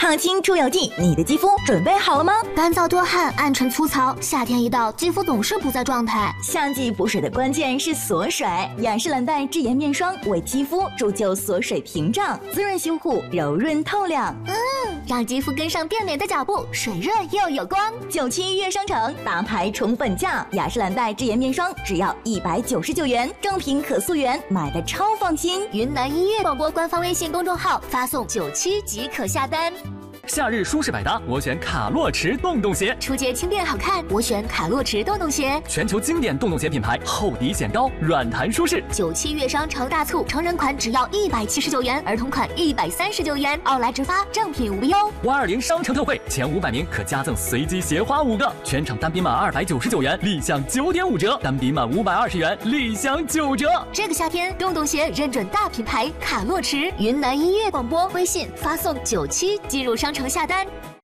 烫青出油剂，你的肌肤准备好了吗？ 干燥多汗，暗沉粗糙，夏天一到，肌肤总是不在状态。 夏季补水的关键是锁水，雅诗兰黛智妍面霜为肌肤铸就锁水屏障，滋润修护，柔润透亮。 让肌肤跟上变美的脚步，水润又有光。 97预约商城大牌宠粉价，雅诗兰黛智妍面霜只要199元，正品可溯源，买的超放心。 云南音乐广播官方微信公众号发送97即可下单。 夏日舒适百搭，我选卡洛驰洞洞鞋。 出街轻便好看，我选卡洛驰洞洞鞋。 全球经典洞洞鞋品牌，厚底显高，软弹舒适。 97月商城大促，成人款只要179元，儿童款139元，奥莱直发，正品无忧。 520商城特惠，前500名可加赠随机鞋花5个，全场单品满299元，立享9.5折；单品满520元，立享9折。 这个夏天，洞洞鞋认准大品牌卡洛驰。云南音乐广播微信发送97进入商城下单。